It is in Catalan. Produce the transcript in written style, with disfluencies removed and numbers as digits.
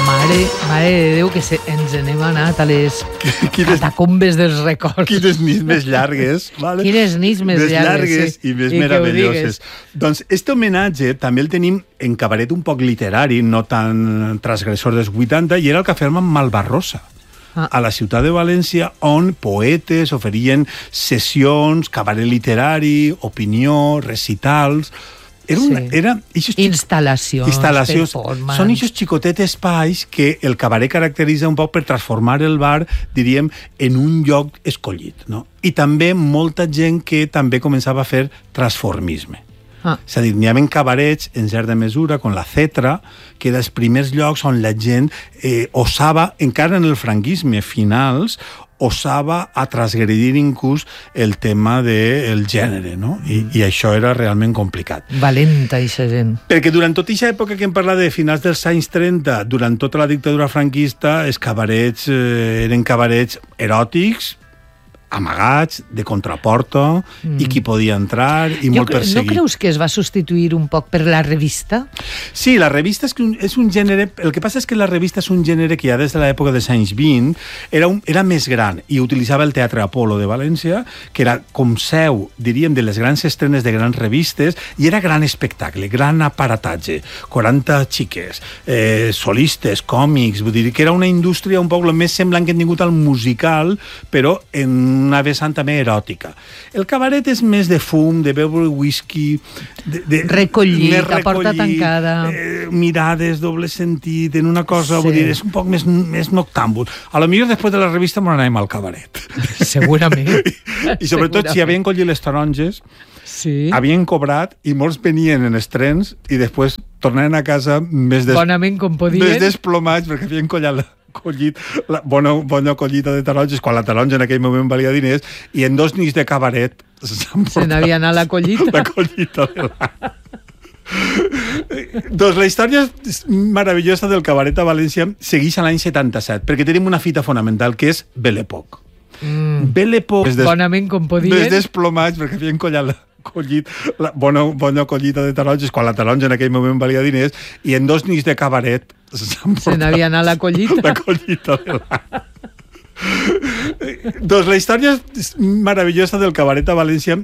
Mare de Déu, que ens n'hem anat a les catacombes dels records. Quines nits més llargues. Vale? Quines nits més llargues, sí. I més meravelloses. Doncs este homenatge també el tenim en cabaret un poc literari, no tan transgressor dels 80, i era el Cafè Malvarrosa. A la ciutat de València, on poetes oferien sessions, cabaret literari, opinió, recitals. Instal·lacions. Són aquests xicotet espais que el cabaret caracteritza un poc per transformar el bar, diríem, en un lloc escollit, no? I també molta gent que també començava a fer transformisme. És a dir, n'hi havia cabarets en certa mesura, com la Cetra, que era els primers llocs on la gent osava, encara en el franquisme finals, osava a transgredir inclús el tema del gènere, no? I això era realment complicat. Valenta, aquesta gent. Perquè durant tota aquesta època que hem parlat de finals dels anys 30, durant tota la dictadura franquista, els cabarets eren cabarets eròtics, amagats, de contraporta, i qui podia entrar, i molt perseguit. No creus que es va substituir un poc per la revista? Sí, la revista és un gènere... El que passa és que la revista és un gènere que ja des de l'època dels anys 20 era més gran i utilitzava el Teatre Apolo de València, que era com seu, diríem, de les grans estrenes de grans revistes, i era gran espectacle, gran aparatatge, 40 xiques, solistes, còmics, vull dir que era una indústria un poc més semblant que hem tingut al musical, però en una vessant també eròtica. El cabaret és més de fum, de beure whisky... Recollit, a porta tancada... Mirades, doble sentit, en una cosa, vull dir, és un poc més noctàmbul. A lo millor després de la revista m'ho anem al cabaret. Segurament. I sobretot si havien collit les taronges, havien cobrat i molts venien en estrens i després tornaven a casa bonament com podien. Més desplomats perquè havien collit la bona collita de taronges, quan la taronja en aquell moment valia diners, i en 2 nits de cabaret se n'havia anat la collita. La collita de l'any. Doncs la història meravellosa del cabaret a València segueix a l'any 77, perquè tenim una fita fonamental, que és Belle Époque. Belle Époque... Bonament com podien. Més desplomats, perquè havien collit la bona collita de taronges, quan la taronja en aquell moment valia diners, i en 2 nits de cabaret se n'havia anat la collita. La collita de l'any. Doncs la història meravellosa del cabaret a València